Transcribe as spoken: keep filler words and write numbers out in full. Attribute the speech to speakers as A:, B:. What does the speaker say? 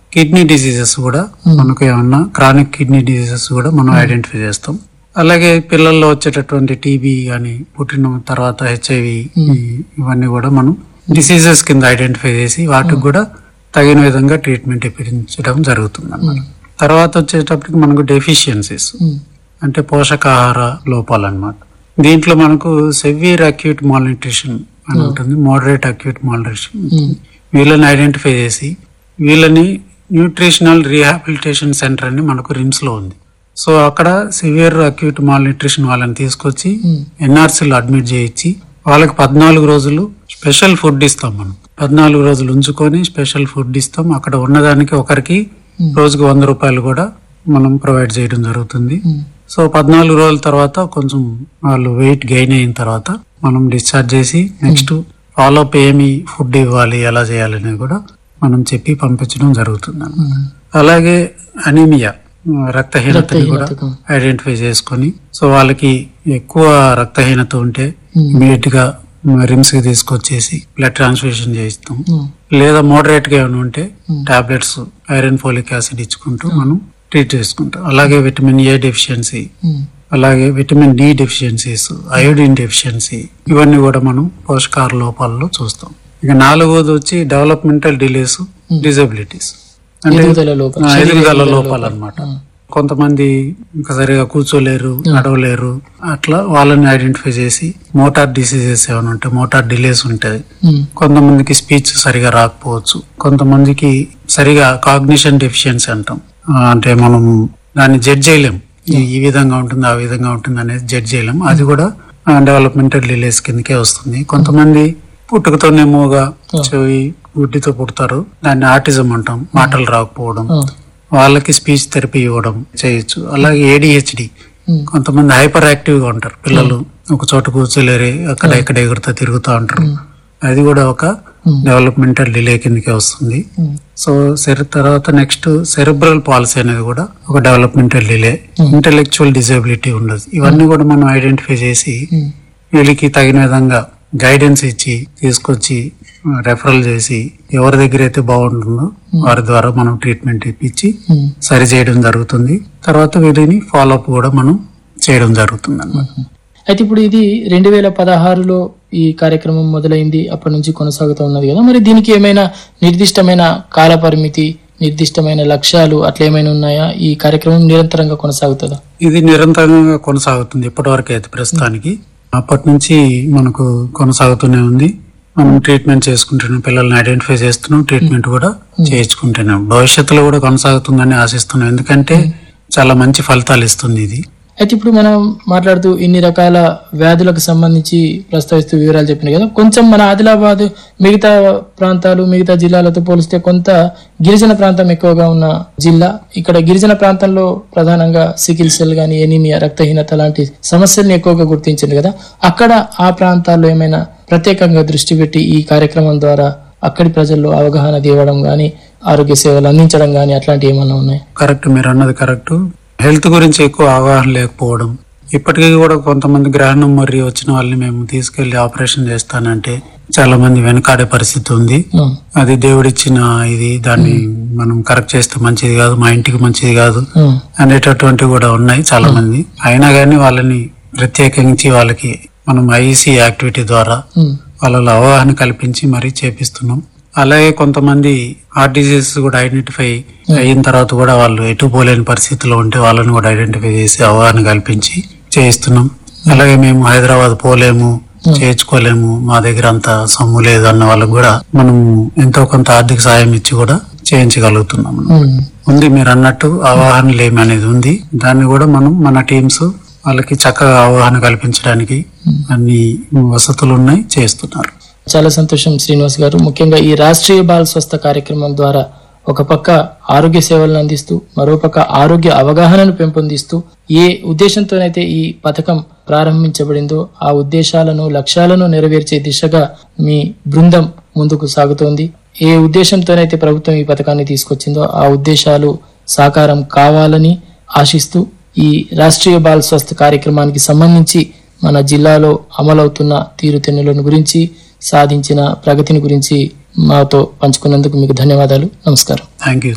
A: Kidney diseases కూడా మనకు ఏమన్నా క్రానిక్ కిడ్నీ డిసీజెస్ కూడా మనం ఐడెంటిఫై చేస్తాం. అలాగే పిల్లల్లో వచ్చేటటువంటి టీబీ గాని, పుట్టిన తర్వాత హెచ్ఐవి ఇవన్నీ కూడా మనం డిసీజెస్ కింద ఐడెంటిఫై చేసి వాటికి కూడా తగిన విధంగా ట్రీట్మెంట్ ఇప్పించడం జరుగుతుంది అన్నమాట. తర్వాత వచ్చేటప్పటికి మనకు డెఫిషియన్సీస్ అంటే పోషకాహార లోపాలు అన్నమాట. దీంట్లో మనకు సెవియర్ అక్యూట్ మాల్న్యూట్రిషన్ అని ఉంటుంది, మోడరేట్ అక్యూట్ మాల్న్యూట్రిషన్. వీళ్ళని ఐడెంటిఫై చేసి వీళ్ళని న్యూట్రిషనల్ రీహాబిలిటేషన్ సెంటర్ అని మనకు రిమ్స్ లో ఉంది. సో అక్కడ సివియర్ అక్యూట్ మాల్న్యూట్రిషన్ వాళ్ళని తీసుకొచ్చి ఎన్ఆర్సీలో అడ్మిట్ చేయించి వాళ్ళకి పద్నాలుగు రోజులు స్పెషల్ ఫుడ్ ఇస్తాం. మనం పద్నాలుగు రోజులు ఉంచుకొని స్పెషల్ ఫుడ్ ఇస్తాం. అక్కడ ఉన్నదానికి ఒకరికి రోజుకు వంద రూపాయలు కూడా మనం ప్రొవైడ్ చేయడం జరుగుతుంది. సో పద్నాలుగు రోజుల తర్వాత కొంచెం వాళ్ళు వెయిట్ గెయిన్ అయిన తర్వాత మనం డిశ్చార్జ్ చేసి నెక్స్ట్ ఫాలోఅప్ ఏమి ఫుడ్ ఇవ్వాలి, ఎలా చేయాలి అనేది కూడా మనం చెప్పి పంపించడం జరుగుతుంది. అలాగే అనీమియా రక్తహీనతని కూడా ఐడెంటిఫై చేసుకొని సో వాళ్ళకి ఎక్కువ రక్తహీనత ఉంటే ఇమీడియట్ గా రిమ్స్ కి తీసుకొచ్చేసి బ్లడ్ ట్రాన్స్ఫ్యూషన్ చేయిస్తాం. లేదా మోడరేట్ గా ఏమైనా ఉంటే టాబ్లెట్స్ ఐరన్ ఫోలిక్ యాసిడ్ ఇచ్చుకుంటూ మనం ట్రీట్ చేసుకుంటాం. అలాగే విటమిన్ ఏ డెఫిషియన్సీ, అలాగే vitamin D deficiencies, iodine deficiency ఇవన్నీ కూడా మనం పోషకాహార లోపాలలో చూస్తాం. ఇక నాలుగోది వచ్చి డెవలప్మెంటల్ డిలేస్, డిజబిలిటీస్ అంటే ఎదుగుదల లోపాలు అన్నమాట. కొంతమంది ఇంకా సరిగా కూర్చోలేరు, నడవలేరు, అట్లా వాళ్ళని ఐడెంటిఫై చేసి మోటార్ డిసీజెస్ ఏమైనా ఉంటాయి, మోటార్ డిలేస్ ఉంటాయి. కొంతమందికి స్పీచ్ సరిగా రాకపోవచ్చు, కొంతమందికి సరిగా కాగ్నిషన్ డెఫిషియన్సీ అంటాం. అంటే మనం దాన్ని జడ్జ్ చేయలేం, ఈ విధంగా ఉంటుంది ఆ విధంగా ఉంటుంది అనేది జడ్జ్ చేయలేం. అది కూడా డెవలప్మెంటల్ డిలేస్ కిందకే వస్తుంది. కొంతమంది పుట్టుకతోనే మూగా చెవి గుడ్డితో పుడతారు, దాన్ని ఆటిజం అంటాం, మాటలు రాకపోవడం, వాళ్ళకి స్పీచ్ థెరపీ ఇవ్వడం చేయొచ్చు. అలాగే ఏడిహెచ్డి, కొంతమంది హైపర్ యాక్టివ్ గా ఉంటారు పిల్లలు, ఒక చోట కూర్చోలేరు, అక్కడ ఇక్కడ ఎగురుతా తిరుగుతూ ఉంటారు. అది కూడా ఒక డెవలప్మెంటల్ డిలే కిందకే వస్తుంది. సో తర్వాత నెక్స్ట్ సెరెబ్రల్ పాలసీ అనేది కూడా ఒక డెవలప్మెంటల్ డిలే. ఇంటెలెక్చువల్ డిజబిలిటీ ఉండదు. ఇవన్నీ కూడా మనం ఐడెంటిఫై చేసి వీళ్ళకి తగిన విధంగా గైడెన్స్ ఇచ్చి తీసుకొచ్చి రెఫరల్ చేసి ఎవరి దగ్గర అయితే బాగుంటుందో వారి ద్వారా మనం ట్రీట్మెంట్ ఇప్పించి సరి చేయడం జరుగుతుంది. తర్వాత వీటిని ఫాలోఅప్ కూడా మనం చేయడం జరుగుతుంది అన్నమాట.
B: అయితే ఇప్పుడు ఇది రెండు వేల పదహారులో ఈ కార్యక్రమం మొదలైంది, అప్పటి నుంచి కొనసాగుతూ ఉన్నది కదా. మరి దీనికి ఏమైనా నిర్దిష్టమైన కాల పరిమితి, నిర్దిష్టమైన లక్ష్యాలు అట్లా ఏమైనా ఉన్నాయా? ఈ కార్యక్రమం నిరంతరంగా కొనసాగుతుందా?
A: ఇది నిరంతరంగా కొనసాగుతుంది ఇప్పటి వరకు అయితే ప్రస్తుతానికి. అప్పటి నుంచి మనకు కొనసాగుతూనే ఉంది. మనం ట్రీట్మెంట్ చేసుకుంటున్నాం, పిల్లల్ని ఐడెంటిఫై చేస్తున్నాం, ట్రీట్మెంట్ కూడా చేయించుకుంటున్నాం. భవిష్యత్తులో కూడా కొనసాగుతుందని ఆశిస్తున్నాం, ఎందుకంటే చాలా మంచి ఫలితాలు ఇస్తుంది ఇది.
B: అయితే ఇప్పుడు మనం మాట్లాడుతూ ఇన్ని రకాల వ్యాధులకు సంబంధించి ప్రస్తావిస్తూ వివరాలు చెప్పినాయి కదా. కొంచెం మన ఆదిలాబాద్ మిగతా ప్రాంతాలు, మిగతా జిల్లాలతో పోలిస్తే కొంత గిరిజన ప్రాంతం ఎక్కువగా ఉన్న జిల్లా. ఇక్కడ గిరిజన ప్రాంతంలో ప్రధానంగా సికిల్ సెల్ గానీ, ఎనీమియా, రక్తహీనత లాంటి సమస్యల్ని ఎక్కువగా గుర్తించింది కదా. అక్కడ ఆ ప్రాంతాల్లో ఏమైనా ప్రత్యేకంగా దృష్టి పెట్టి ఈ కార్యక్రమం ద్వారా అక్కడి ప్రజల్లో అవగాహన తీయడం గానీ, ఆరోగ్య సేవలు అందించడం గానీ అట్లాంటివి ఏమన్నా ఉన్నాయి?
A: కరెక్ట్, మీరు అన్నది కరెక్ట్. హెల్త్ గురించి ఎక్కువ అవగాహన లేకపోవడం, ఇప్పటికీ కూడా కొంతమంది గ్రహణం మరియు వచ్చిన వాళ్ళని మేము తీసుకెళ్లి ఆపరేషన్ చేస్తానంటే చాలా మంది వెనకాడే పరిస్థితి ఉంది. అది దేవుడిచ్చిన ఇది, దాన్ని మనం కరెక్ట్ చేస్తే మంచిది కాదు, మా ఇంటికి మంచిది కాదు అనేటటువంటివి కూడా ఉన్నాయి చాలా మంది. అయినా కానీ వాళ్ళని ప్రత్యేకించి వాళ్ళకి మనం ఐఈసీ యాక్టివిటీ ద్వారా వాళ్ళలో అవగాహన కల్పించి మరీ చేపిస్తున్నాం. అలాగే కొంతమంది హార్ట్ డిసీజెస్ కూడా ఐడెంటిఫై అయిన తర్వాత కూడా వాళ్ళు ఎటు పోలేని పరిస్థితిలో ఉంటే వాళ్ళని కూడా ఐడెంటిఫై చేసి అవగాహన కల్పించి చేయిస్తున్నాం. అలాగే మేము హైదరాబాద్ పోలేము, చేయించుకోలేము, మా దగ్గర అంత సొమ్ము లేదు అన్న వాళ్ళకు కూడా మనం ఎంతో కొంత ఆర్థిక సాయం ఇచ్చి కూడా చేయించగలుగుతున్నాం. ఉంది మీరు అన్నట్టు అవగాహన లేమి అనేది ఉంది. దాన్ని కూడా మనం మన టీమ్స్ వాళ్ళకి చక్కగా అవగాహన కల్పించడానికి అన్ని వసతులు ఉన్నాయి, చేస్తున్నారు.
B: చాలా సంతోషం శ్రీనివాస్ గారు. ముఖ్యంగా ఈ రాష్ట్రీయ బాల స్వస్థ కార్యక్రమం ద్వారా ఒక పక్క ఆరోగ్య సేవలను అందిస్తూ, మరోపక్క ఆరోగ్య అవగాహనను పెంపొందిస్తూ, ఏ ఉద్దేశంతోనైతే ఈ పథకం ప్రారంభించబడిందో ఆ ఉద్దేశాలను, లక్ష్యాలను నెరవేర్చే దిశగా మీ బృందం ముందుకు సాగుతోంది. ఏ ఉద్దేశంతోనైతే ప్రభుత్వం ఈ పథకాన్ని తీసుకొచ్చిందో ఆ ఉద్దేశాలు సాకారం కావాలని ఆశిస్తూ ఈ రాష్ట్రీయ బాల స్వస్థ కార్యక్రమానికి సంబంధించి మన జిల్లాలో అమలవుతున్న తీరుతెన్నులను గురించి, సాధించిన ప్రగతిని గురించి మాతో పంచుకున్నందుకు మీకు ధన్యవాదాలు. నమస్కారం.
A: Thank you.